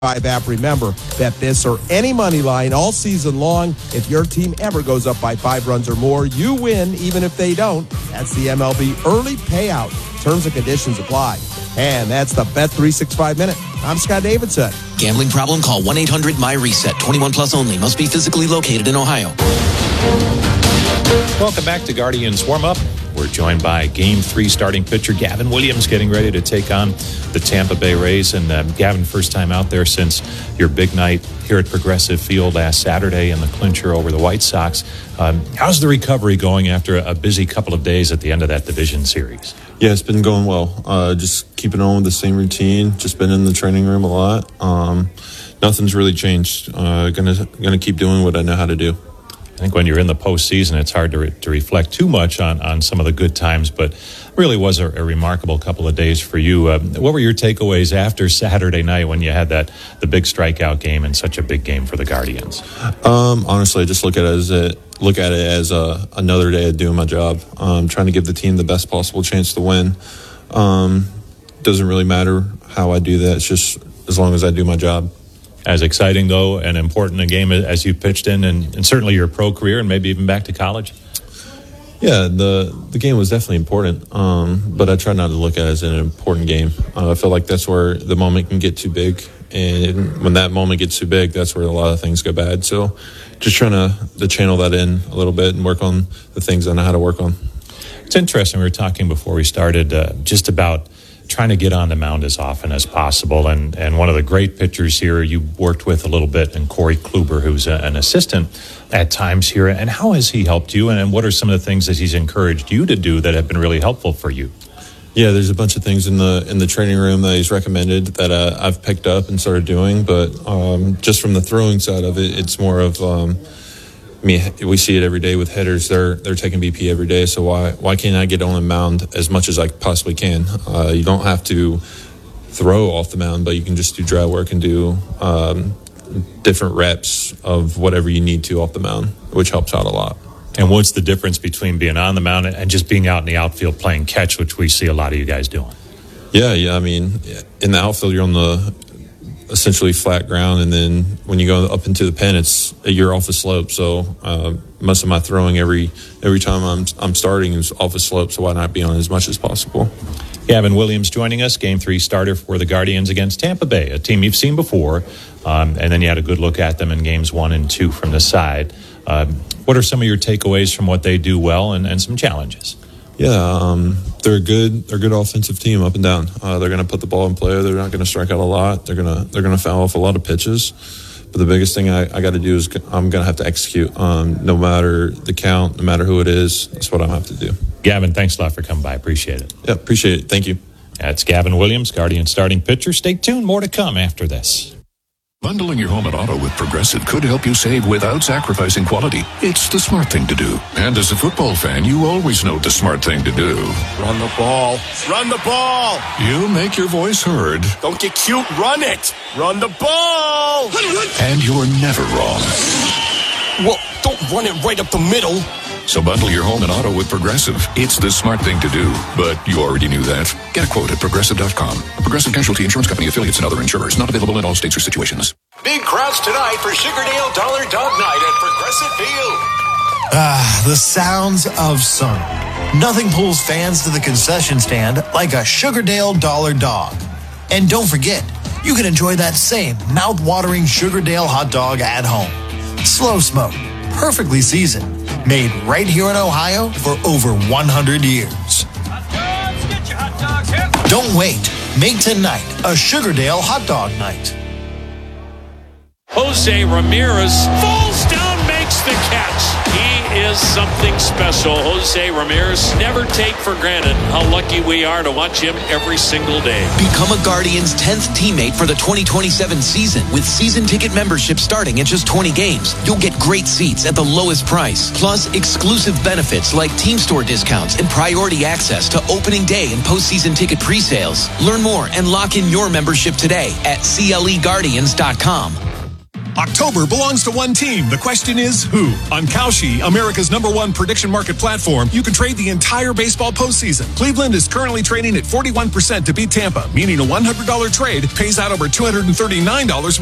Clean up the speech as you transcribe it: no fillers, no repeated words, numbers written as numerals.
app. Remember, bet this or any money line all season long. If your team ever goes up by 5 runs or more, you win even if they don't. That's the MLB early payout. Terms and conditions apply. And that's the Bet365 Minute. I'm Scott Davidson. Gambling problem? Call 1-800-MY-RESET. 21 plus only. Must be physically located in Ohio. Welcome back to Guardians Warm-Up. We're joined by Game 3 starting pitcher Gavin Williams getting ready to take on the Tampa Bay Rays. And Gavin, first time out there since your big night here at Progressive Field last Saturday in the clincher over the White Sox. How's the recovery going after a busy couple of days at the end of that division series? Yeah, it's been going well. Just keeping on with the same routine. Just been in the training room a lot. Nothing's really changed. Gonna keep doing what I know how to do. I think when you're in the postseason, it's hard to reflect too much on some of the good times, but really was a remarkable couple of days for you. What were your takeaways after Saturday night when you had the big strikeout game and such a big game for the Guardians? Honestly, I just look at it as another day of doing my job. Trying to give the team the best possible chance to win. Doesn't really matter how I do that. It's just as long as I do my job. As exciting, though, and important a game as you pitched in, and certainly your pro career and maybe even back to college? Yeah, the game was definitely important, but I try not to look at it as an important game. I feel like that's where the moment can get too big, and when that moment gets too big, that's where a lot of things go bad. So just trying to channel that in a little bit and work on the things I know how to work on. It's interesting. We were talking before we started just about trying to get on the mound as often as possible. And one of the great pitchers here you worked with a little bit, and Corey Kluber, who's an assistant at times here. And how has he helped you? And what are some of the things that he's encouraged you to do that have been really helpful for you? Yeah, there's a bunch of things in the training room that he's recommended that I've picked up and started doing. But just from the throwing side of it, it's more of we see it every day with hitters. They're taking BP every day, so why can't I get on the mound as much as I possibly can? You don't have to throw off the mound, but you can just do dry work and do different reps of whatever you need to off the mound, which helps out a lot. And what's the difference between being on the mound and just being out in the outfield playing catch, which we see a lot of you guys doing? Yeah. I mean, in the outfield, you're on the essentially flat ground, and then when you go up into the pen, you're off the slope. So most of my throwing every time I'm starting is off the slope. So why not be on as much as possible? Gavin Williams joining us, Game 3 starter for the Guardians against Tampa Bay, a team you've seen before, and then you had a good look at them in Games 1 and 2 from the side. What are some of your takeaways from what they do well and some challenges? Yeah, they're a good offensive team up and down. They're going to put the ball in play. They're not going to strike out a lot. They're going to foul off a lot of pitches. But the biggest thing I got to do is I'm going to have to execute. No matter the count, no matter who it is, that's what I have to do. Gavin, thanks a lot for coming by. Appreciate it. Yeah, appreciate it. Thank you. That's Gavin Williams, Guardian starting pitcher. Stay tuned. More to come after this. Bundling your home and auto with Progressive could help you save without sacrificing quality. It's the smart thing to do. And as a football fan, you always know the smart thing to do. Run the ball. Run the ball. You make your voice heard. Don't get cute. Run it. Run the ball. And you're never wrong. Well, don't run it right up the middle. So bundle your home and auto with Progressive. It's the smart thing to do. But you already knew that. Get a quote at Progressive.com. A Progressive Casualty Insurance Company, affiliates, and other insurers. Not available in all states or situations. Big crowds tonight for Sugardale Dollar Dog Night at Progressive Field. The sounds of summer. Nothing pulls fans to the concession stand like a Sugardale Dollar Dog. And don't forget, you can enjoy that same mouth-watering Sugardale hot dog at home. Slow smoke, perfectly seasoned, made right here in Ohio for over 100 years. Don't wait. Make tonight a Sugardale hot dog night. Jose Ramirez falls down, makes the catch. He is something special. Jose Ramirez, never take for granted how lucky we are to watch him every single day. Become a Guardians 10th teammate for the 2027 season with season ticket membership starting at just 20 games. You'll get great seats at the lowest price, plus exclusive benefits like team store discounts and priority access to opening day and postseason ticket pre-sales. Learn more and lock in your membership today at CLEGuardians.com. October belongs to one team. The question is, who? On Kalshi, America's #1 prediction market platform, you can trade the entire baseball postseason. Cleveland is currently trading at 41% to beat Tampa, meaning a $100 trade pays out over $239